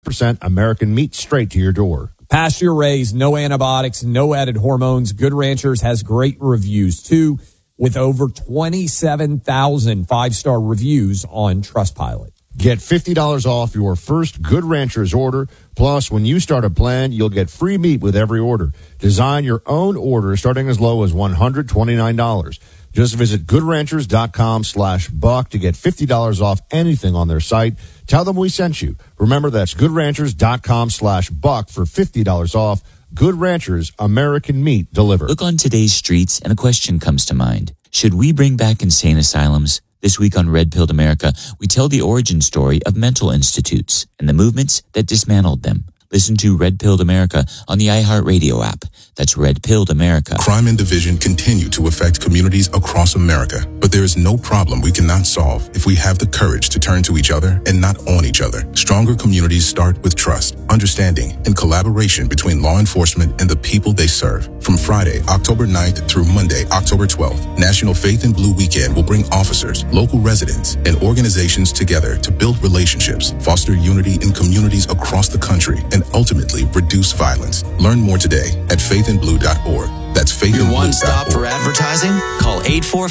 100% American meat straight to your door. Pasture raised, no antibiotics, no added hormones. Good Ranchers has great reviews, too, with over 27,000 five-star reviews on Trustpilot. Get $50 off your first Good Ranchers order. Plus, when you start a plan, you'll get free meat with every order. Design your own order starting as low as $129. Just visit goodranchers.com/buck to get $50 off anything on their site. Tell them we sent you. Remember, that's goodranchers.com/buck for $50 off. Good Ranchers, American meat delivered. Look on today's streets and a question comes to mind. Should we bring back insane asylums? This week on Red Pilled America, we tell the origin story of mental institutes and the movements that dismantled them. Listen to Red Pilled America on the iHeartRadio app. That's Red Pilled America. Crime and division continue to affect communities across America, but there is no problem we cannot solve if we have the courage to turn to each other and not on each other. Stronger communities start with trust, understanding, and collaboration between law enforcement and the people they serve. From Friday, October 9th through Monday, October 12th, National Faith in Blue Weekend will bring officers, local residents, and organizations together to build relationships, foster unity in communities across the country, and ultimately reduce violence. Learn more today at faithinblue.org. That's faithinblue.org. Your one stop for advertising? Call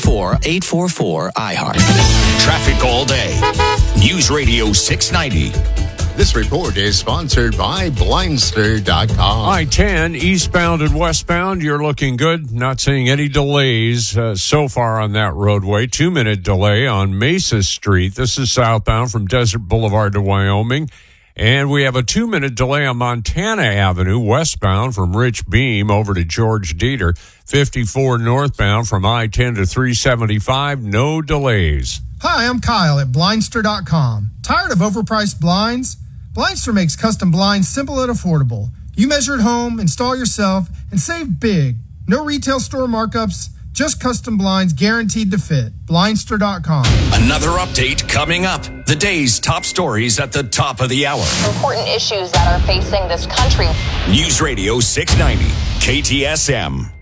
844-844-iHeart. Traffic all day. News Radio 690. This report is sponsored by Blindster.com. I-10, eastbound and westbound, you're looking good. Not seeing any delays so far on that roadway. 2-minute delay on Mesa Street. This is southbound from Desert Boulevard to Wyoming. And we have a 2-minute delay on Montana Avenue, westbound from Rich Beam over to George Dieter. 54 northbound from I-10 to 375, no delays. Hi, I'm Kyle at Blindster.com. Tired of overpriced blinds? Blindster makes custom blinds simple and affordable. You measure at home, install yourself, and save big. No retail store markups, just custom blinds guaranteed to fit. Blindster.com. Another update coming up. The day's top stories at the top of the hour. Important issues that are facing this country. News Radio 690, KTSM.